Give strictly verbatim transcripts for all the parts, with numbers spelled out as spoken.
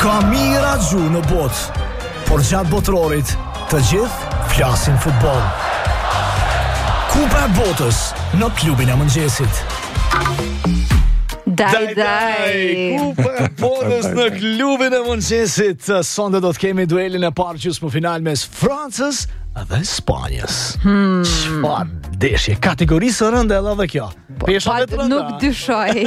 Ka mira gju në botë, por gjatë botërorit të gjithë flasin futboll. Kupa e botës në klubin e mëngjesit. Daj, daj, Kupa e botës në klubin e mëngjesit. Sonde do të kemi duelin e parë gjysmëfinal mes Francës dhe Spanjës. Hmm. Çfarë deshje, kategorisë së rënde edhe dhe kjo. Pesha Pa, nuk dyshoj.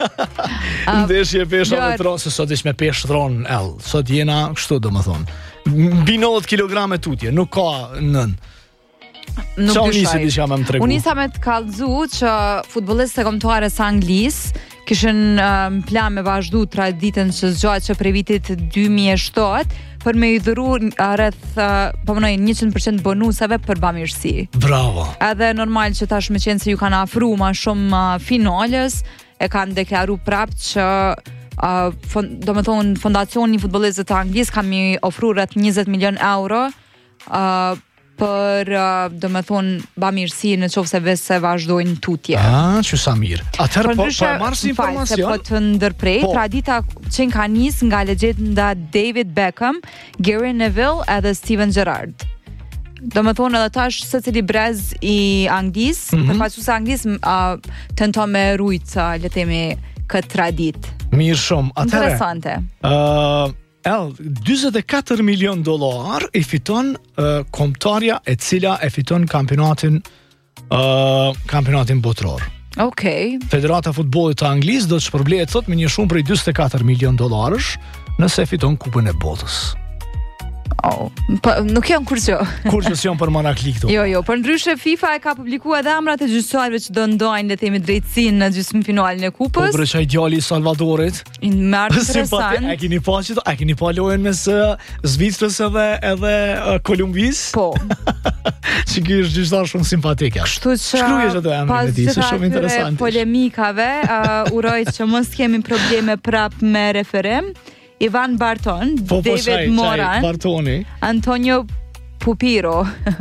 Ndeshje pesha me tronë, se sot ish me peshë tronë, el. Sot jena kështu, do më thonë. Mbi nëntëdhjetë kilograme tutje, nuk ka nën. Nuk Qa dyshoj. nisi disha me më tregu? Unë nisa me të kallëzu që futbollistët e kombëtare së Anglisë kishin um, plan me vazhdu traditën që zgjahet që prej vitit dy mijë e shtatë për me i dhuru uh, rreth uh, po mënoj njëqind përqind bonuseve për bamirësi. Bravo. Edhe normal që tash me qenë se ju kanë afru ma shumë uh, finales, e kanë deklaru prap që uh, fond, do me thonë fondacioni futbollistëve të Anglisë kam i ofru rreth njëzet milion euro uh, për, uh, do me thonë, bamirësi në qoftë se vetë se vazhdojnë tutje. Ah, që sa mirë. Atëherë po, po e marrë si Fal, se po informacion? të ndërprej, Po. tradita që ka nis nga legjenda David Beckham, Gary Neville edhe Steven Gerrard. Do me thonë edhe tash se cili brez i Anglisë, mm -hmm. përfaqësues e Anglisë uh, tenton me rujt, uh, le themi, këtë tradit. Mirë shumë. Atëherë, Interesante. uh, El, njëzet e katër milion dollar i fiton uh, kombëtarja e cila e fiton kampionatin uh, kampionatin botror. Okej. Federata e Futbollit të Anglisë do të shpërblehet sot me një shumë prej njëzet e katër milion dollarësh nëse fiton kupën e botës. Oh, po, nuk janë kur që. Kur që s'jon për Marakli këtu. Jo, jo, për ndryshe FIFA e ka publikuar edhe emrat e gjyqtarëve që do ndojnë, le themi, drejtësinë në gjysmëfinalin e Po kupës. për çaj djali i Salvadorit. Më ardh Simpati, interesant. e keni pa që e keni pa lojën mes uh, Zvicrës edhe edhe uh, Kolumbisë? Po. Që ky është gjyqtar shumë simpatik. Kështu që Shkruaj ato emrin e tij, se shumë interesant. polemikave, uh, uroj që mos kemi probleme prap me referim. Ivan Barton, Po, po, David shaj, Moran, shaj, Bartoni. Antonio Pupiro,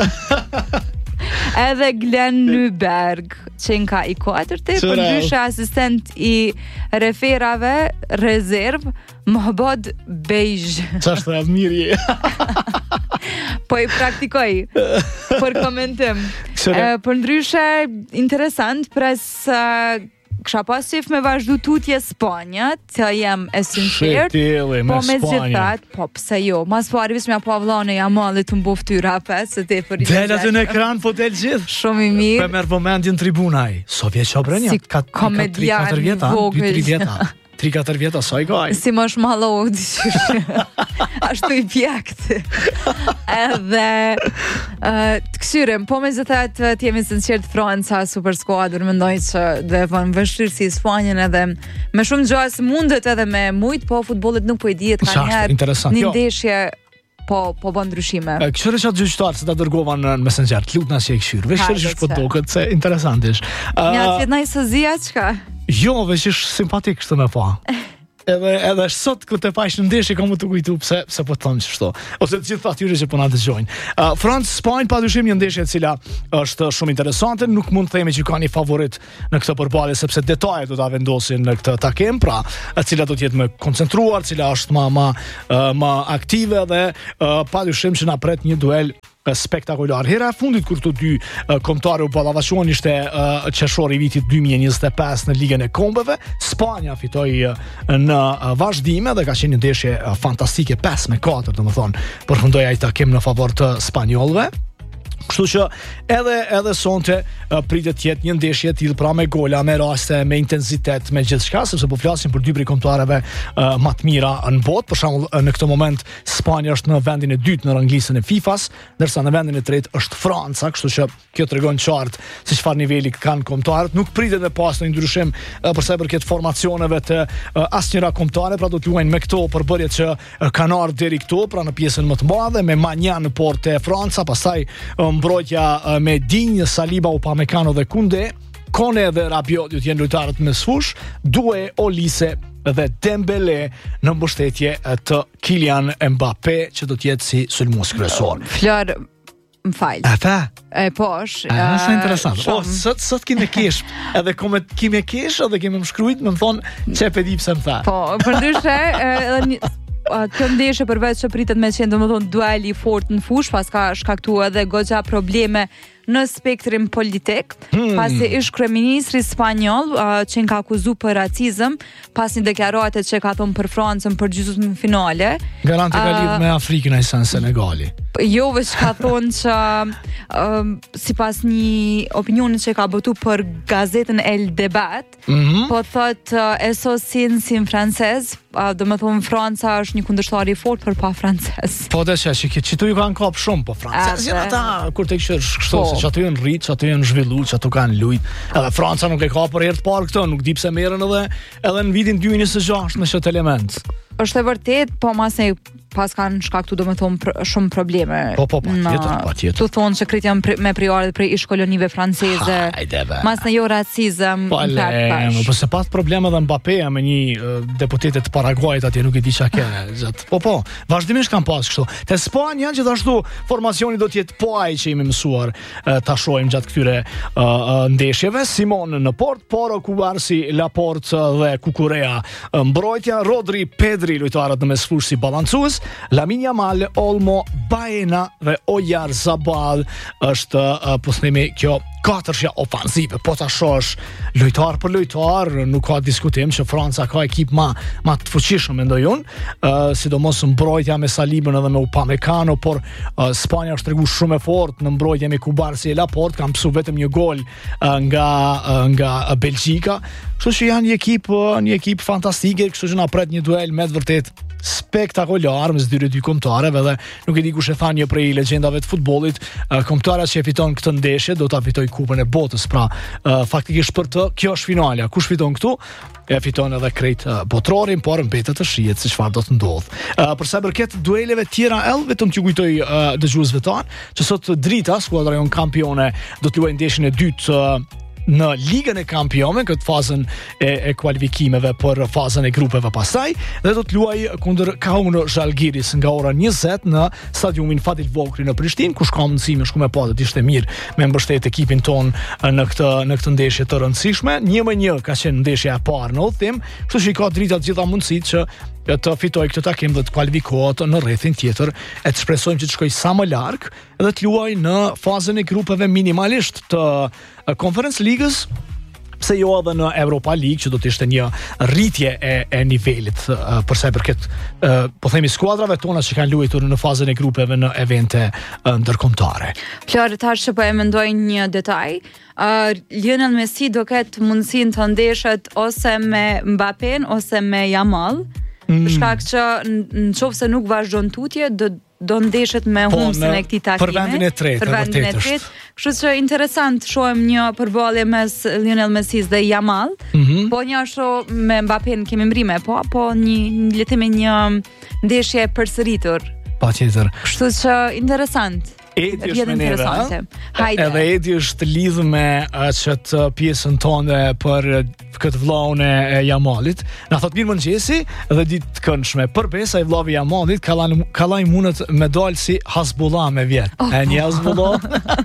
edhe Glenn Nyberg, që nga i katërti, për Qëra. ndryshe asistent i referave rezerv, Mohbod Bej. Ç'është e mirë. Po i praktikoj për komentim. Qëra. E, për ndryshe, interesant, pres uh, kësha pas qef me vazhdu tutje Spanja, të jem e sinqert, Shetili me po me Spanja. gjithat, po pse jo, mas pari vish me apo avlane ja malit të mbo ftyra pe, se te për i Del aty në ekran, po del gjithë. shumë i Pe mirë, merë vëmendjen tribunaj. So vjetë që brenja? Si komedian katër vjeta, vogël. dy tri vjeta. tri katër vjeta, sa i gaj. si më shmallohu diqysh, ashtu i pjekt. Edhe uh, të kësyrim, po me zëthet të jemi sinqert Franca, super skuadër, mendoj që dhe vënë vështirë si Spanjën edhe me shumë gjas mundet edhe me mujt, po futbollit nuk po i dihet ka Qashtu, njerë interesant. një Jo. ndeshje po, po bën ndryshime. E, Këshyre qatë gjyqtarë se ta dërgova në në Messenger, të lutna si e këshyrë. Vesh Hajde, që është po se. dokët, se interesant ish. Një Uh, atjet na i sëzia, qka? Jo, veç ish simpatik kështu me pa. Edhe edhe sot kur të pash në ndeshje kam të kujtu pse pse po thon kështu. Ose të gjithë atyre që po na dëgjojnë. Uh, Francë Spanjë padyshim një ndeshje e cila është shumë interesante, nuk mund të themi që ka një favorit në këtë përballje sepse detajet do ta vendosin në këtë takim, pra, e cila do të jetë më koncentruar, cila është më më uh, më aktive dhe uh, padyshim që na pret një duel spektakolar. Hera e fundit kur këto dy uh, kombëtarë u ballavashuan ishte uh, qershori i vitit dy mijë e njëzet e pesë në Ligën e Kombeve. Spanja fitoi uh, në uh, vazhdime dhe ka qenë një ndeshje uh, fantastike pesë me katër, domethënë, përfundoi ai takim në favor të spanjollëve. Kështu që edhe edhe sonte uh, pritet të jetë një ndeshje e tillë, pra me gola, me raste, me intensitet, me gjithçka, sepse po flasim për dy prej kombëtarëve uh, më të mira në botë. Për shembull, në këtë moment Spanja është në vendin e dytë në ranglisën e FIFA-s, ndërsa në vendin e tretë është Franca, kështu që kjo tregon qartë se çfarë niveli kanë kombëtarët. Nuk pritet të pas në ndryshim uh, për sa i përket formacioneve të uh, asnjëra kombëtare, pra do të luajnë me këto përbërjet që uh, kanë ardhur deri këtu, pra në pjesën më të madhe me Magnan në portë e Franca, pastaj um, mbrojtja me Digne, Saliba, Upamecano dhe Koundé, Kone dhe Rabiot do të jenë lojtarët me sfush, Due, Olise dhe Dembele në mbështetje të Kylian Mbappé, që do të jetë si sulmues kryesor. Flor, më fal. A tha? E posh. A, sa interesant. O, shumë. sot, sot kime kesh, edhe kome kime kesh, edhe kime më shkrujt, më më thonë, që e pedi pse më tha. Po, për ndryshe, edhe një kjo ndeshje përveç që pritet me qenë domethënë dueli i fortë në fushë, pas ka shkaktuar edhe goxha probleme në spektrin politik, hmm. pasi ish kryeministri spanjoll uh, që ka akuzuar për racizëm, pas një deklarate që ka thonë për Francën për gjysmën finale. Garanti ka lidh me Afrikën ai sen Senegali. Jo, veç ka thonë që uh, sipas një opinioni që ka botu për gazetën El Debat, mm-hmm. po thot uh, eso sin sin francez, uh, do më thonë Franca është një kundërshtar i fortë për pa francez. Po dhe që që që tu ju kanë kap shumë po francez. Janë ata kur tek qesh kështu se që aty janë rrit, që aty janë zhvilluar, që aty kanë lujt. Edhe Franca nuk e ka për herë të parë këtë, nuk di pse merren edhe edhe në vitin dy mijë e njëzet e gjashtë me këtë element. Është e vërtet, po masë pas kanë shkaktu do me thonë pr shumë probleme. Po, po, pa tjetër, pa tjetër. Tu thonë që kritjan me priorët prej ish kolonive franceze, mas në jo racizëm. Po, le, po se pas probleme dhe Mbappé me një uh, deputetet të Paraguajt atje nuk e di qa kene. Po, po, vazhdimisht kanë pas kështu. Te Spanja gjithashtu formacioni do tjetë poaj që imi mësuar uh, ta shohim gjatë këtyre uh, uh, ndeshjeve. Simon në port, Poro, Kubarsi, Laporte dhe Kukurea mbrojtja, Rodri, Pedri lojtarët në mesfush si balancues, Lamine Yamal, Olmo, Baena dhe Oyarzabal është uh, po themi kjo katërshja ofanzive, po ta shosh lojtar për lojtar, nuk ka diskutim që Franca ka ekip ma, ma të fuqishëm mendoj unë, uh, sidomos mbrojtja me Salibën edhe me Upamecano, por uh, Spanja është tregu shumë e fortë në mbrojtje me Kubarsi e Laporte, kanë pësu vetëm një gol uh, nga, uh, nga Belgjika, kështu që janë një ekip, uh, një ekip fantastike, kështu që na pret një duel me të vërtet spektakolar mes dyre dy kombëtarëve dhe nuk e di kush e tha një prej legjendave të futbollit, uh, kombëtara që e fiton këtë ndeshje do ta fitoj kupën e botës, pra uh, faktikisht për të kjo është finalja, kush fiton këtu e fiton edhe krejt uh, botrorin, por mbetet të shihet se çfarë do të ndodh. Uh, për sa i përket dueleve tjera ell, vetëm t'ju kujtoj uh, dëgjuesve tanë që sot drita skuadra jon kampione do të luajë ndeshjen e dytë uh, në Ligën e Kampionëve, këtë fazën e, e kualifikimeve për fazën e grupeve pastaj, dhe do të luaj kundër Kauno Zalgiris nga ora njëzet në stadiumin Fadil Vokri në Prishtinë, ku ka mundësi me shku me pa, dhe ishte mirë me mbështet ekipin ton në këtë në këtë ndeshje të rëndësishme. Një me një ka qenë ndeshja e parë në udhtim, kështu që i ka drita të gjitha mundësitë që të fitoj këtë takim dhe të kualifikohet në rrethin tjetër, e të shpresojmë që të shkoj sa më larg dhe të luaj në fazën e grupeve minimalisht të Conference Ligës, pse jo edhe në Europa League, që do të ishte një rritje e, e nivelit uh, për sa i përket uh, po themi skuadrave tona që kanë luajtur në fazën e grupeve në evente uh, ndërkombëtare. Flori, tash që po e mendoj një detaj, uh, Lionel Messi do ketë mundësinë të ndeshet ose me Mbappén ose me Yamal. Mm. Për shkak që në qoftë se nuk vazhdon tutje, do do ndeshet me po, humbsin e këtij takimi. Për vendin e tretë, për vendin e tretë. Kështu që interesant shohim një përballje mes Lionel Messis dhe Yamal. Mm-hmm. Po një ashtu me Mbappén kemi mbrime, po apo një le të themi një ndeshje e përsëritur. Patjetër. Kështu që interesant. Edi është me neve, Hajde. Edhe Edi është lidhë me qëtë pjesën tonë për këtë vllaun e Yamalit. Na thot mirë mëngjesi dhe ditë të këndshme. Përbesa i vllavi Yamalit kalaj mundet me dalë si Hasbullah me vjetë. Oh, e një Hasbullah?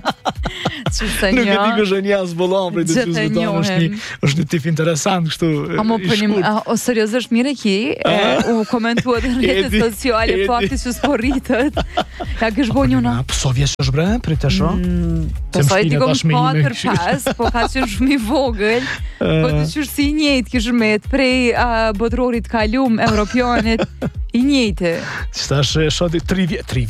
Nuk e di kush është një Hasbullah, për të qësë të është një, është një tif interesant kështu i shkurt. O seriozisht mirë e ki, u komentuat në rrjetet sociale, fakti që s'po rritët. Ja kësh bo njuna. Pëso vjeç është bre, për të shumë? Pëso e ti kom katër pas, po ka qenë shumë i vogël, po të qështë si i njëjtë kështë met, prej botrorit kalum, Europionit, i njëjtë. Qëta është shoti tri vjetë,